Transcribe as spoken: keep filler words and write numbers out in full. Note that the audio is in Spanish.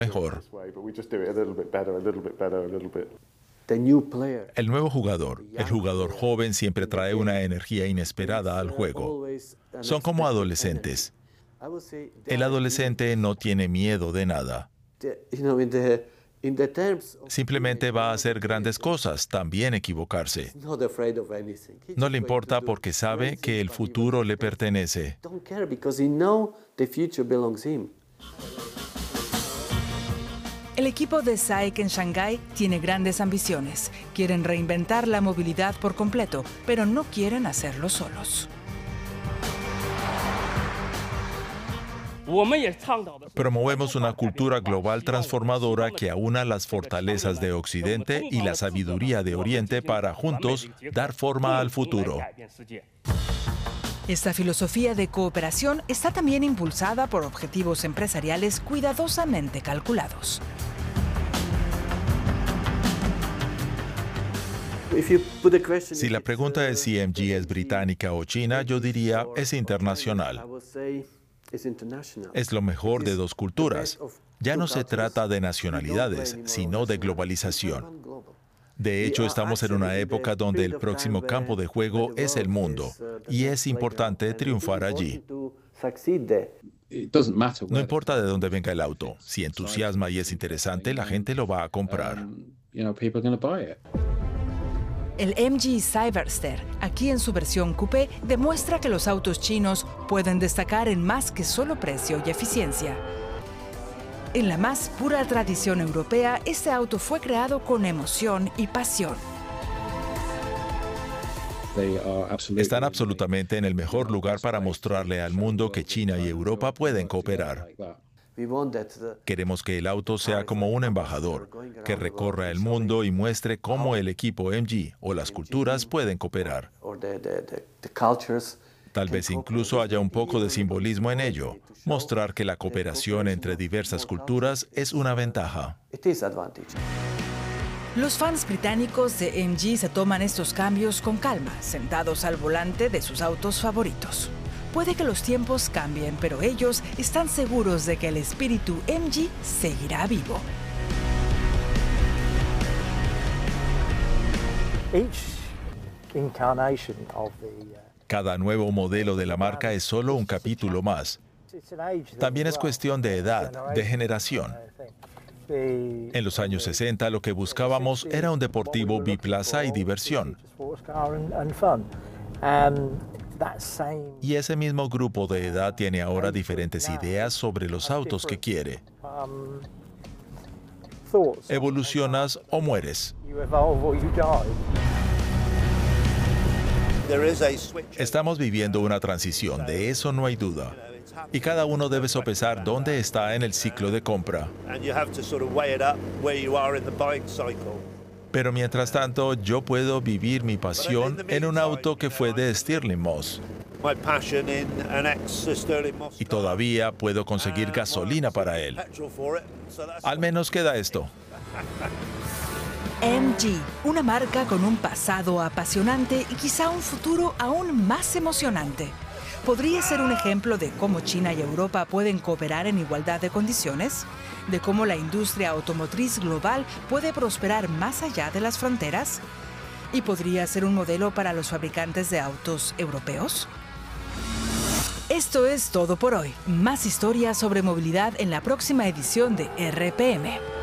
mejor. El nuevo jugador, el jugador joven, siempre trae una energía inesperada al juego. Son como adolescentes. El adolescente no tiene miedo de nada. Simplemente va a hacer grandes cosas, también equivocarse. No le importa porque sabe que el futuro le pertenece. El equipo de SAIC en Shanghái tiene grandes ambiciones. Quieren reinventar la movilidad por completo, pero no quieren hacerlo solos. Promovemos una cultura global transformadora que aúna las fortalezas de Occidente y la sabiduría de Oriente para juntos dar forma al futuro. Esta filosofía de cooperación está también impulsada por objetivos empresariales cuidadosamente calculados. Si la pregunta es si M G es británica o china, yo diría es internacional. Es lo mejor de dos culturas. Ya no se trata de nacionalidades, sino de globalización. De hecho, estamos en una época donde el próximo campo de juego es el mundo, y es importante triunfar allí. No importa de dónde venga el auto, si entusiasma y es interesante, la gente lo va a comprar. El M G Cyberster, aquí en su versión coupé, demuestra que los autos chinos pueden destacar en más que solo precio y eficiencia. En la más pura tradición europea, este auto fue creado con emoción y pasión. Están absolutamente en el mejor lugar para mostrarle al mundo que China y Europa pueden cooperar. Queremos que el auto sea como un embajador, que recorra el mundo y muestre cómo el equipo M G o las culturas pueden cooperar. Tal vez incluso haya un poco de simbolismo en ello, mostrar que la cooperación entre diversas culturas es una ventaja. Los fans británicos de M G se toman estos cambios con calma, sentados al volante de sus autos favoritos. Puede que los tiempos cambien, pero ellos están seguros de que el espíritu M G seguirá vivo. Cada nuevo modelo de la marca es solo un capítulo más. También es cuestión de edad, de generación. En los años sesenta lo que buscábamos era un deportivo biplaza y diversión. Y ese mismo grupo de edad tiene ahora diferentes ideas sobre los autos que quiere. Evolucionas o mueres. Estamos viviendo una transición, de eso no hay duda. Y cada uno debe sopesar dónde está en el ciclo de compra. Pero mientras tanto, yo puedo vivir mi pasión en un auto que fue de Stirling Moss. Y todavía puedo conseguir gasolina para él. Al menos queda esto. M G, una marca con un pasado apasionante y quizá un futuro aún más emocionante. ¿Podría ser un ejemplo de cómo China y Europa pueden cooperar en igualdad de condiciones? ¿De cómo la industria automotriz global puede prosperar más allá de las fronteras? ¿Y podría ser un modelo para los fabricantes de autos europeos? Esto es todo por hoy. Más historias sobre movilidad en la próxima edición de R P M.